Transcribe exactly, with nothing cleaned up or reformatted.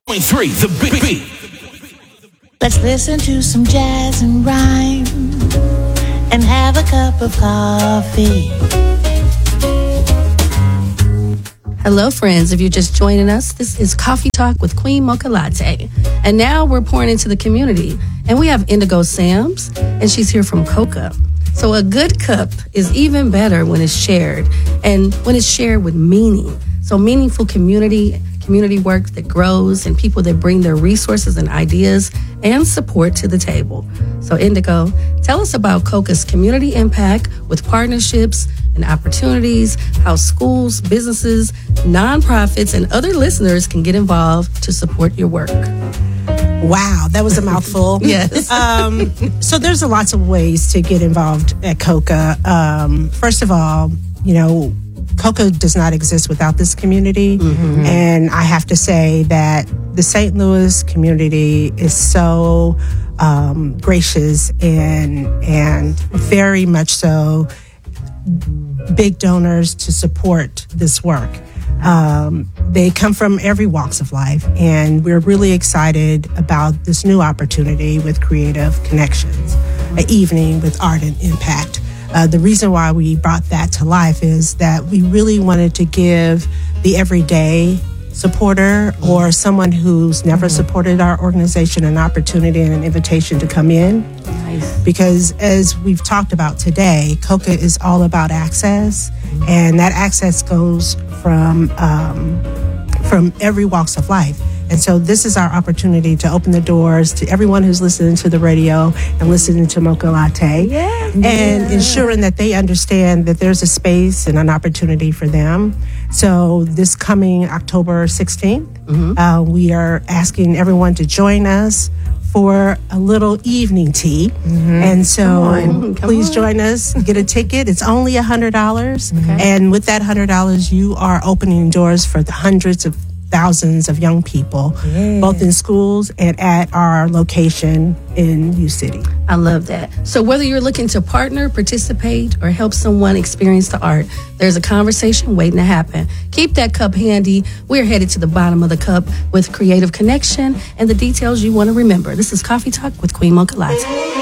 Three, the beat. Let's listen to some jazz and rhyme and have a cup of coffee. Hello, friends. If you're just joining us, this is Coffee Talk with Queen Mocha Latte. And now we're pouring into the community. And we have Indigo Sams, and she's here from Coca. So a good cup is even better when it's shared, and when it's shared with meaning. So meaningful community community work that grows and people that bring their resources and ideas and support to the table. So Indigo, tell us about Coca's community impact with partnerships and opportunities, how schools, businesses, nonprofits, and other listeners can get involved to support your work. Wow, that was a mouthful. Yes. Um, so there's a lots of ways to get involved at Coca. Um, first of all, you know, Coca does not exist without this community. Mm-hmm. And I have to say that the Saint Louis community is so um, gracious and and very much so big donors to support this work. Um, they come from every walks of life, and we're really excited about this new opportunity with Creative Connections, an evening with art and impact. Uh, the reason why we brought that to life is that we really wanted to give the everyday supporter or someone who's never supported our organization an opportunity and an invitation to come in. Nice. Because as we've talked about today, Coca is all about access, and that access goes from um, from every walks of life. And so this is our opportunity to open the doors to everyone who's listening to the radio and listening to Mocha Latte, yeah. and yeah. ensuring that they understand that there's a space and an opportunity for them. So this coming October sixteenth, mm-hmm. uh, we are asking everyone to join us for a little evening tea. Mm-hmm. And so Come on, come please on. join us, get a ticket. It's only one hundred dollars. Okay. And with that one hundred dollars, you are opening doors for the hundreds of thousands of young people, yeah. both in schools and at our location in U City. I love that. So whether you're looking to partner, participate, or help someone experience the art, there's a conversation waiting to happen. Keep that cup handy. We're headed to the bottom of the cup with Creative Connection and the details you want to remember. This is Coffee Talk with Queen Mocha Latte.